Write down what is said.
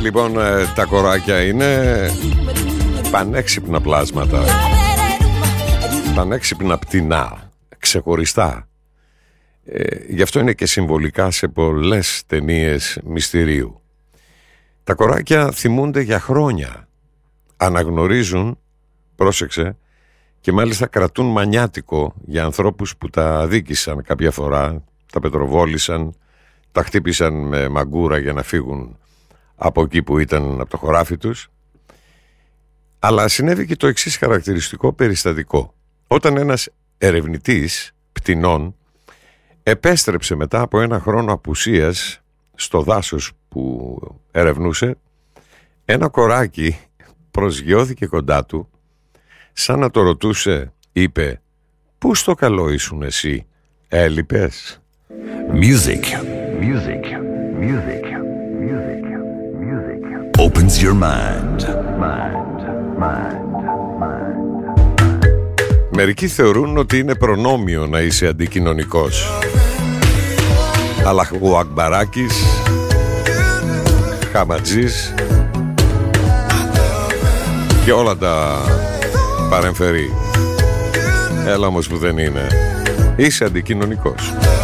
Λοιπόν, τα κοράκια είναι πανέξυπνα πλάσματα, πανέξυπνα πτηνά, ξεχωριστά. Γι' αυτό είναι και συμβολικά σε πολλές ταινίες μυστηρίου. Τα κοράκια θυμούνται για χρόνια, αναγνωρίζουν, πρόσεξε, και μάλιστα κρατούν μανιάτικο για ανθρώπους που τα αδίκησαν κάποια φορά, τα πετροβόλησαν, τα χτύπησαν με μαγκούρα για να φύγουν από εκεί που ήταν, από το χωράφι τους. Αλλά συνέβη και το εξής χαρακτηριστικό περιστατικό. Όταν ένας ερευνητής πτηνών επέστρεψε μετά από ένα χρόνο απουσίας στο δάσος που ερευνούσε, ένα κοράκι προσγειώθηκε κοντά του, σαν να το ρωτούσε, είπε, «Πού στο καλό ήσουν εσύ, έλειπες?» Music. Music. Music. Music. Music. Opens your mind. Mind. Mind. Mind. Μερικοί θεωρούν ότι είναι προνόμιο να είσαι αντικοινωνικός. Αλλά ο Ακμπαράκης, Χαματζής και όλα τα παρεμφερεί. Έλα όμως που δεν είναι. Είσαι αντικοινωνικός.